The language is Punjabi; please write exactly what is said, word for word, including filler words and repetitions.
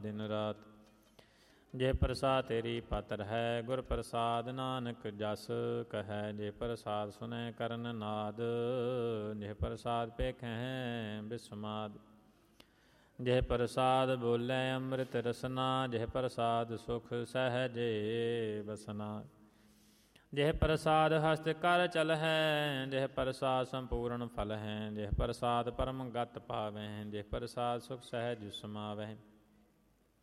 ਦਿਨ ਰਾਤ। ਜੇ ਪ੍ਰਸਾਦ ਤੇਰੀ ਪਾਤਰ ਹੈ, ਗੁਰ ਪ੍ਰਸਾਦ ਨਾਨਕ ਜਸ ਕਹੈ। ਜੇ ਪ੍ਰਸਾਦ ਸੁਨੈ ਕਰਨ ਨਾਦ, ਜੇ ਪ੍ਰਸਾਦ ਪੇਖੈ ਬਿਸਮਾਦ। ਜੇ ਪ੍ਰਸਾਦ ਬੋਲੇ ਅੰਮ੍ਰਿਤ ਰਸਨਾ, ਜੇ ਪ੍ਰਸਾਦ ਸੁਖ ਸਹਿਜੇ ਬਸਨਾ। ਜੇ ਪ੍ਰਸਾਦ ਹਸਤ ਕਰ ਚਲਹਿ, ਜੇ ਪ੍ਰਸਾਦ ਸੰਪੂਰਨ ਫਲ ਹੈ। ਜੇ ਪ੍ਰਸਾਦ ਪਰਮ ਗਤ ਪਾਵਹਿ, ਜੇ ਪ੍ਰਸਾਦ ਸੁਖ ਸਹਿਜ ਸਮਾਵਹਿ।